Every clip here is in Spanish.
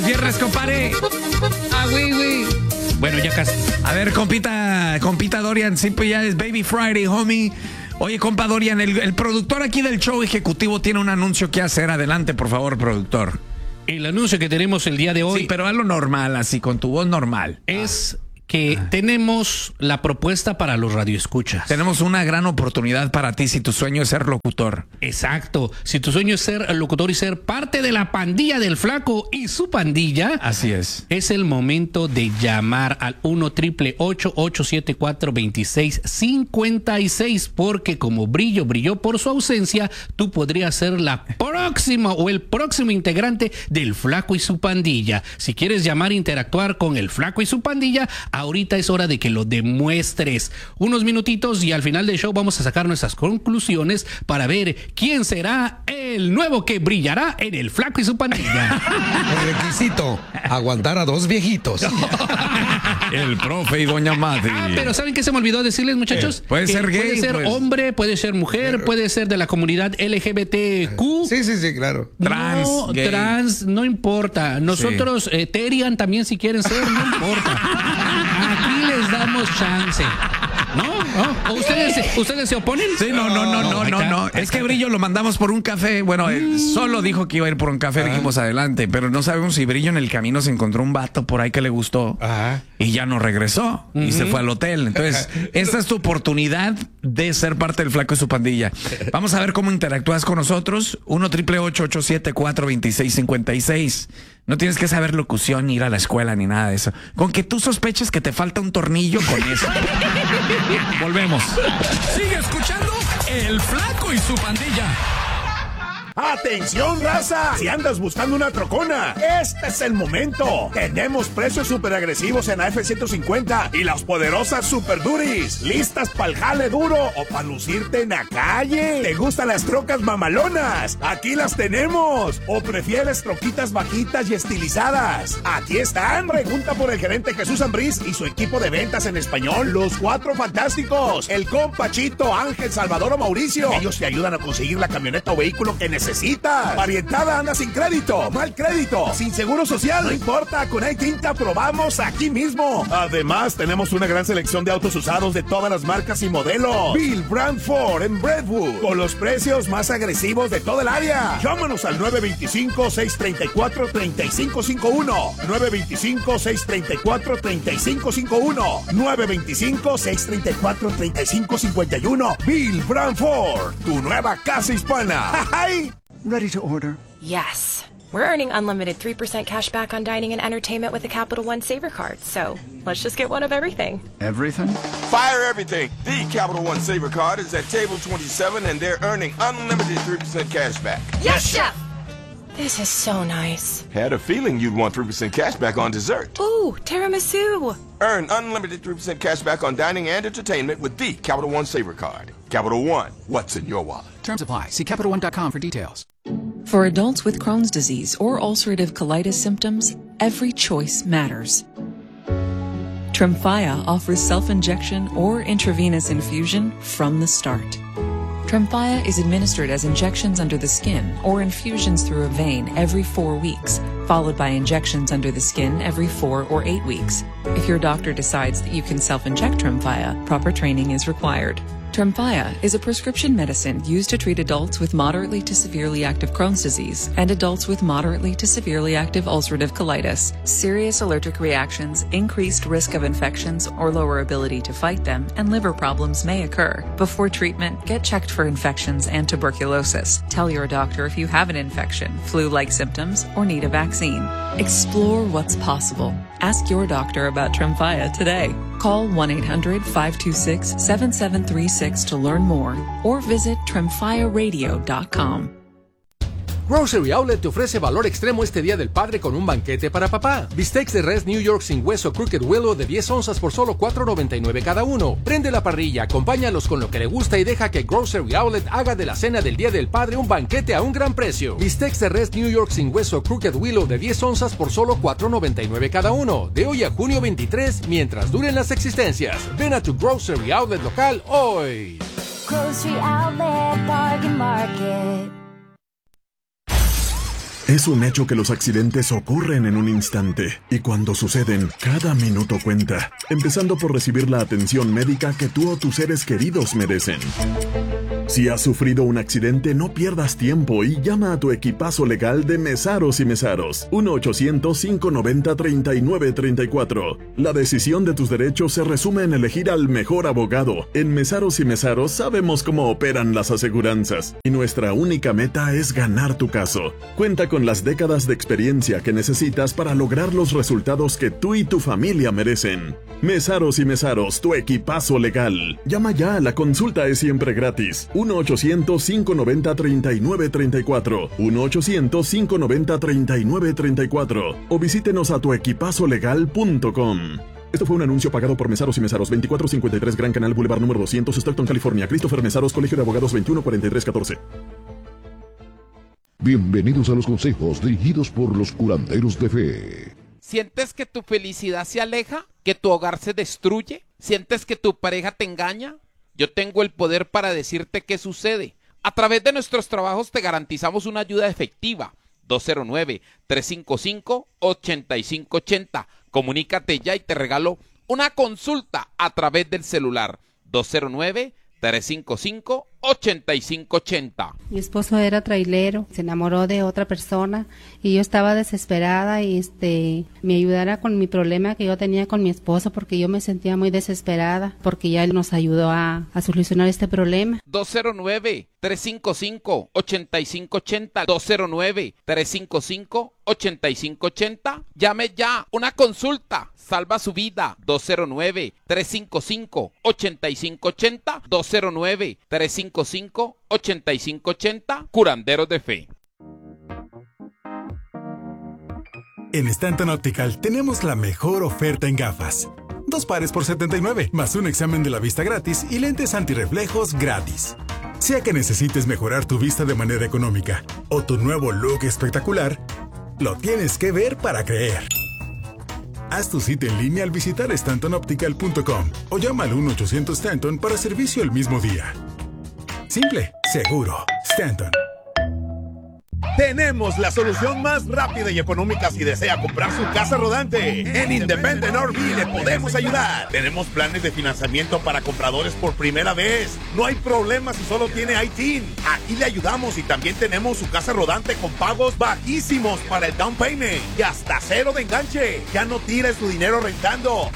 viernes, compadre. Ah, güey. Bueno, ya casi. A ver, compita Dorian, sí, pues ya es Baby Friday, homie. Oye, compa Dorian, el productor aquí del show ejecutivo tiene un anuncio que hacer. Adelante, por favor, productor. El anuncio que tenemos el día de hoy... Sí, pero hazlo normal, así, con tu voz normal. Es que tenemos la propuesta para los radioescuchas. Tenemos una gran oportunidad para ti si tu sueño es ser locutor. Exacto. Si tu sueño es ser locutor y ser parte de la pandilla del Flaco y su pandilla. Así es. Es el momento de llamar al 1-888-874-2656 porque como Brillo brilló por su ausencia, tú podrías ser la próxima o el próximo integrante del Flaco y su pandilla. Si quieres llamar e interactuar con el Flaco y su pandilla, ahorita es hora de que lo demuestres. Unos minutitos y al final del show vamos a sacar nuestras conclusiones para ver quién será el nuevo que brillará en el Flaco y su pandilla. El requisito, aguantar a dos viejitos. El profe y doña Madre. Pero ¿saben qué se me olvidó decirles, muchachos? Puede ser gay. Puede ser pues. hombre, puede ser mujer, puede ser de la comunidad LGBTQ. Sí, claro. Trans, no importa. Nosotros, Terian también si quieren ser, no importa. Aquí les damos chance. ¿No? ¿O ustedes se oponen? Sí, no. Es que Brillo lo mandamos por un café. Bueno, él solo dijo que iba a ir por un café. Dijimos adelante, pero no sabemos si Brillo en el camino se encontró un vato por ahí que le gustó. Y ya no regresó. Y se fue al hotel. Entonces, esta es tu oportunidad de ser parte del Flaco y su pandilla. Vamos a ver cómo interactúas con nosotros. 1-888-874-2656. No tienes que saber locución, ni ir a la escuela, ni nada de eso. Con que tú sospeches que te falta un tornillo, con eso. Volvemos. Sigue escuchando El Flaco y su pandilla. ¡Atención, raza! Si andas buscando una trocona, este es el momento. Tenemos precios súper agresivos en la F-150 y las poderosas Super Duris. ¿Listas pa'l jale duro o pa' lucirte en la calle? ¿Te gustan las trocas mamalonas? Aquí las tenemos. ¿O prefieres troquitas bajitas y estilizadas? Aquí están. Pregunta por el gerente Jesús Ambriz y su equipo de ventas en español, los cuatro fantásticos. El compa Chito, Ángel, Salvador o Mauricio. Ellos te ayudan a conseguir la camioneta o vehículo que necesitas. Varientada anda sin crédito, mal crédito, sin seguro social. No importa, con iTint te aprobamos aquí mismo. Además, tenemos una gran selección de autos usados de todas las marcas y modelos. Bill Brand Ford en Brentwood, con los precios más agresivos de toda el área. Llámanos al 925-634-3551. 925-634-3551. 925-634-3551. Bill Brand Ford, tu nueva casa hispana. ¡Ay! Ready to order? Yes. We're earning unlimited 3% cash back on dining and entertainment with the Capital One Saver Card. So let's just get one of everything. Everything? Fire everything. The Capital One Saver Card is at table 27 and they're earning unlimited 3% cash back. Yes, Chef! This is so nice. Had a feeling you'd want 3% cash back on dessert. Ooh, tiramisu. Earn unlimited 3% cash back on dining and entertainment with the Capital One Saver Card. Capital One, what's in your wallet? Terms apply. See CapitalOne.com for details. For adults with Crohn's disease or ulcerative colitis symptoms, every choice matters. Tremfya offers self-injection or intravenous infusion from the start. Tremfya is administered as injections under the skin or infusions through a vein every 4 weeks, followed by injections under the skin every 4 or 8 weeks. If your doctor decides that you can self-inject Tremfya, proper training is required. Tremfya is a prescription medicine used to treat adults with moderately to severely active Crohn's disease and adults with moderately to severely active ulcerative colitis. Serious allergic reactions, increased risk of infections or lower ability to fight them, and liver problems may occur. Before treatment, get checked for infections and tuberculosis. Tell your doctor if you have an infection, flu-like symptoms, or need a vaccine. Explore what's possible. Ask your doctor about Tremfya today. Call 1-800-526-7736 to learn more or visit tremfyaradio.com. Grocery Outlet te ofrece valor extremo este Día del Padre con un banquete para papá. Bistecs de res New York sin hueso Crooked Willow de 10 onzas por solo $4.99 cada uno. Prende la parrilla, acompáñalos con lo que le gusta y deja que Grocery Outlet haga de la cena del Día del Padre un banquete a un gran precio. Bistecs de res New York sin hueso Crooked Willow de 10 onzas por solo $4.99 cada uno. De hoy a junio 23, mientras duren las existencias. Ven a tu Grocery Outlet local hoy. Grocery Outlet Bargain Market. Es un hecho que los accidentes ocurren en un instante y cuando suceden, cada minuto cuenta, empezando por recibir la atención médica que tú o tus seres queridos merecen. Si has sufrido un accidente, no pierdas tiempo y llama a tu equipazo legal de Mesaros y Mesaros. 1-800-590-3934. La decisión de tus derechos se resume en elegir al mejor abogado. En Mesaros y Mesaros sabemos cómo operan las aseguranzas y nuestra única meta es ganar tu caso. Cuenta con las décadas de experiencia que necesitas para lograr los resultados que tú y tu familia merecen. Mesaros y Mesaros, tu equipazo legal. Llama ya, la consulta es siempre gratis. 1-800-590-3934. 1-800-590-3934. O visítenos a tuequipazolegal.com. Esto fue un anuncio pagado por Mesaros y Mesaros, 2453 Gran Canal Boulevard número 200, Stockton, California. Christopher Mesaros, Colegio de Abogados, 214314. Bienvenidos a los consejos dirigidos por los curanderos de fe. ¿Sientes que tu felicidad se aleja? ¿Que tu hogar se destruye? ¿Sientes que tu pareja te engaña? Yo tengo el poder para decirte qué sucede. A través de nuestros trabajos te garantizamos una ayuda efectiva. 209-355-8580. Comunícate ya y te regalo una consulta a través del celular. 209-355-8580. Mi esposo era trailero, se enamoró de otra persona y yo estaba desesperada y me ayudara con mi problema que yo tenía con mi esposo porque yo me sentía muy desesperada porque ya él nos ayudó a solucionar este problema. 209-355-8580. 209-355-8580. Llame ya, una consulta salva su vida. 209-355-8580. 209-355-8580. Curanderos de Fe. En Stanton Optical tenemos la mejor oferta en gafas. 2 pares por $79, más un examen de la vista gratis y lentes antirreflejos gratis. Sea que necesites mejorar tu vista de manera económica o tu nuevo look espectacular, lo tienes que ver para creer. Haz tu cita en línea al visitar StantonOptical.com o llama al 1-800-STANTON para servicio el mismo día. Simple, seguro, Stanton. Tenemos la solución más rápida y económica si desea comprar su casa rodante. En Independent RV le podemos ayudar. Tenemos planes de financiamiento para compradores por primera vez. No hay problema si solo tiene ITIN. Aquí le ayudamos y también tenemos su casa rodante con pagos bajísimos para el down payment y hasta 0 de enganche. Ya no tire su dinero rentando.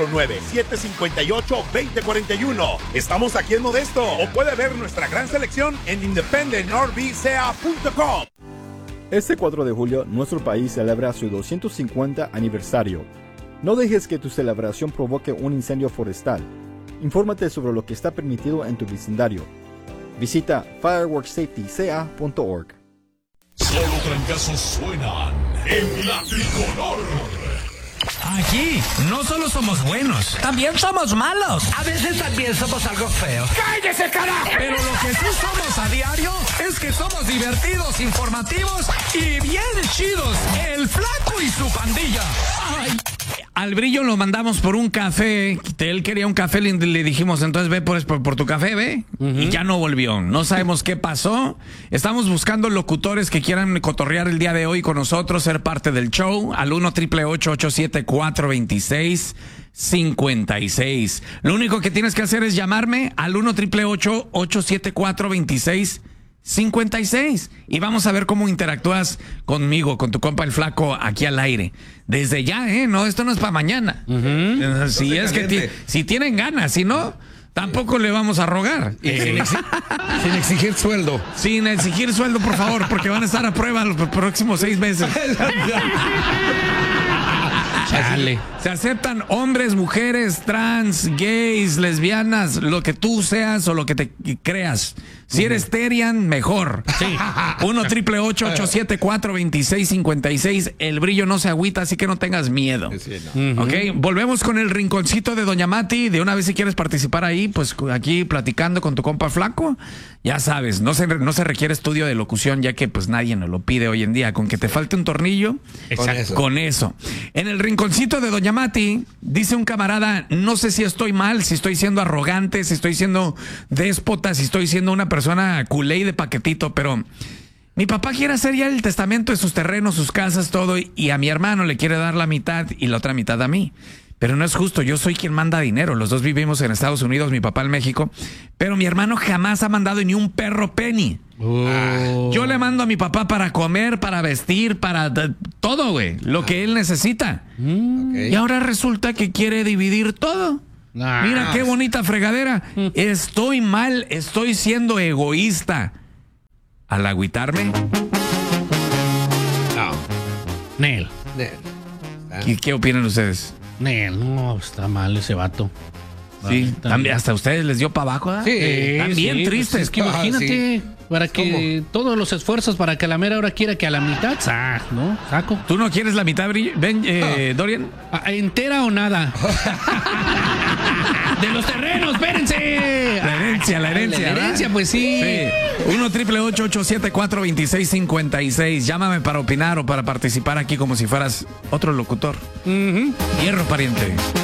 209-758-2041. Estamos aquí en Modesto o puede ver nuestra gran selección en independentrvca.com. Este 4 de julio, nuestro país celebra su 250 aniversario. No dejes que tu celebración provoque un incendio forestal. Infórmate sobre lo que está permitido en tu vecindario. Visita fireworkssafetyca.org. Solo trancazos suenan en la tricolor. Aquí no solo somos buenos, también somos malos. A veces también somos algo feos. ¡Cállese, carajo! Pero lo que sí somos a diario es que somos divertidos, informativos y bien chidos. El Flaco y su pandilla. Ay. Al Brillo lo mandamos por un café. Él quería un café, le dijimos, entonces ve por tu café, ve. Y ya no volvió. No sabemos qué pasó. Estamos buscando locutores que quieran cotorrear el día de hoy con nosotros, ser parte del show. Al 1-888-874-2656. Lo único que tienes que hacer es llamarme al 1-888-874-2656. Y vamos a ver cómo interactúas conmigo, con tu compa el Flaco, aquí al aire. Desde ya, no, esto no es para mañana. Si es que si tienen ganas, si no, tampoco le vamos a rogar. Sin exigir sueldo. Sin exigir sueldo, por favor, porque van a estar a prueba los próximos 6 meses. Chale. Se aceptan hombres, mujeres, trans, gays, lesbianas, lo que tú seas o lo que te creas. Si eres terian, mejor. Sí. 1-888-874-2656. El Brillo no se agüita, así que no tengas miedo. Sí, no. Ok, volvemos con el rinconcito de Doña Mati. De una vez, si quieres participar ahí, pues aquí platicando con tu compa Flaco. Ya sabes, no se requiere estudio de locución, ya que pues nadie nos lo pide hoy en día. Con que te falte un tornillo, con eso. En el rinconcito de Doña Mati, dice un camarada, no sé si estoy mal, si estoy siendo arrogante, si estoy siendo déspota, si estoy siendo una persona culé y de paquetito, pero Mi papá quiere hacer ya el testamento de sus terrenos, sus casas, todo, y a mi hermano le quiere dar la mitad y la otra mitad a mí. Pero no es justo, yo soy quien manda dinero. Los dos vivimos en Estados Unidos, mi papá en México, pero mi hermano jamás ha mandado ni un perro penny. Yo le mando a mi papá para comer, para vestir, para todo, güey, lo que él necesita. Y ahora resulta que quiere dividir todo. Mira qué bonita fregadera. Estoy mal, estoy siendo egoísta. Al agüitarme. No. Nel. ¿Qué opinan ustedes? Nel, no, está mal ese vato. Sí, también hasta a ustedes les dio para abajo, ¿eh? Sí, están bien sí, tristes. Pues es que imagínate, para que todos los esfuerzos para que a la mera hora quiera que a la mitad, ¿no? Saco. ¿Tú no quieres la mitad, Dorian? ¿Entera o nada? ¡De los terrenos, espérense! La herencia. La herencia, pues sí. 1-888-874-2656. Llámame para opinar o para participar aquí como si fueras otro locutor. Hierro, pariente.